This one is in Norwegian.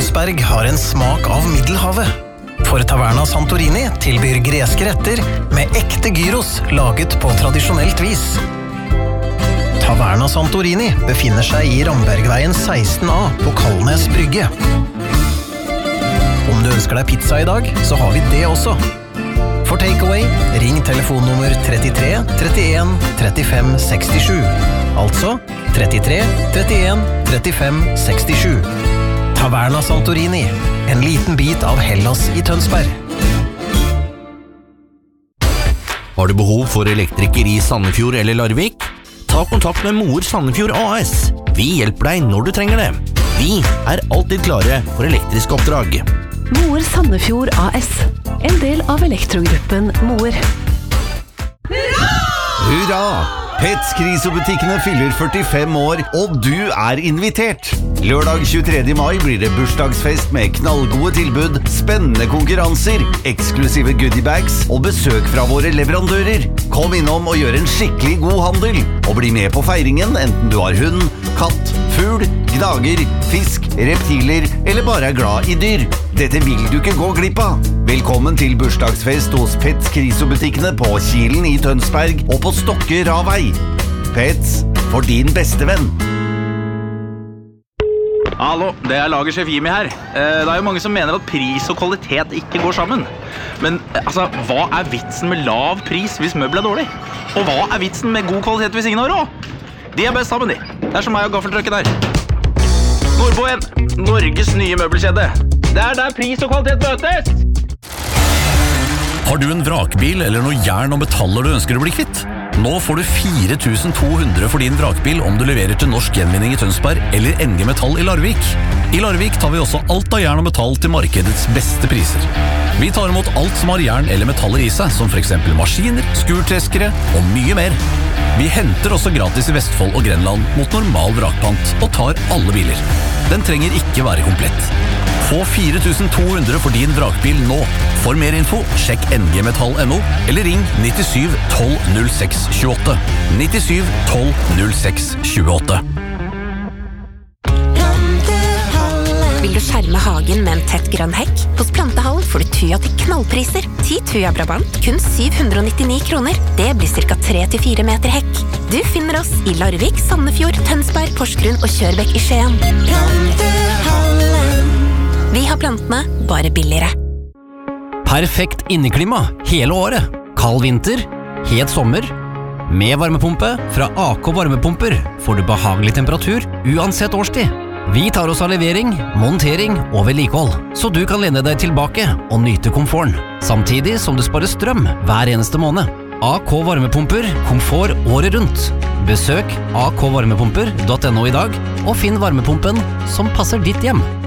Tønsberg har en smak av Middelhavet. For Taverna Santorini tilbyr greske retter med ekte gyros laget på tradisjonelt vis. Taverna Santorini befinner seg i Rambergveien 16A på Kalnes Brygge. Om du ønsker deg pizza i dag, så har vi det også. For takeaway, ring telefonnummer 33 31 35 67. Altså 33 31 35 67. Taverna Santorini, en liten bit av Hellas i Tønsberg. Har du behov for elektriker i Sandefjord eller Larvik? Ta kontakt med Moer Sandefjord AS. Vi hjelper deg når du trenger det. Vi er alltid klare for elektriske oppdrag. Moer Sandefjord AS, en del av elektrogruppen Moer. Hurra! Pets Kriso-butikkene fyller 45 år, og du er invitert! Lørdag 23. mai blir det bursdagsfest med knallgode tilbud, spennende konkurranser, eksklusive goodiebags og besøk fra våre leverandører. Kom innom og gjør en skikkelig god handel, og bli med på feiringen enten du har hund, katt, fugl, gnager, fisk, reptiler eller bare er glad i dyr. Dette vil du ikke gå glipp av. Velkommen til bursdagsfest hos Pets Kriso-butikkene på Kilen i Tønsberg og på Stokke Ravei. Pets, for din beste venn. Hallo, det er lagersjef Jimmy her. Det er jo mange som mener at pris og kvalitet ikke går sammen. Men altså, hva er vitsen med lav pris hvis møbel er dårlig? Og hva er vitsen med god kvalitet hvis ingen har råd? De er best sammen, de. Det er som meg og gaffeltrucken her. Nordboen, Norges nye møbelkjede. Det er der pris og kvalitet møtes! Har du en vrakbil eller noe jern og metaller du ønsker å bli kvitt? Nå får du 4.200 for din vrakbil om du leverer til Norsk Gjenvinning i Tønsberg eller NG Metall i Larvik. I Larvik tar vi også alt av jern og metall til markedets beste priser. Vi tar imot alt som har jern eller metaller i seg, som for eksempel maskiner, skurtreskere og mye mer. Vi henter også gratis i Vestfold og Grenland mot normal vrakpant og tar alle biler. Den trenger ikke være komplett. Få 4.200 for din vrakbil nå. For mer info, sjekk ngmetall.no eller ring 97 12 06 28. 97 12 06 28. Vil du skjerme hagen med en tett grønn hekk? Hos Plantehallen får du tuja til knallpriser. 10 tuja Brabant, kun 799 kroner. Det blir cirka 3-4 meter hekk. Du finner oss i Larvik, Sandefjord, Tønsberg, Porsgrunn og Kjørbekk i Skien. Vi har plantene, bare billigere. Perfekt inneklima hele året. Kald vinter, het sommer. Med varmepumpe fra AK Varmepumper får du behagelig temperatur uansett årstid. Vi tar oss av levering, montering og vedlikehold, så du kan lene deg tilbake og nyte komforten, samtidig som du sparer strøm hver eneste måned. AK Varmepumper, komfort året rundt. Besøk akvarmepumper.no i dag og finn varmepumpen som passer ditt hjem.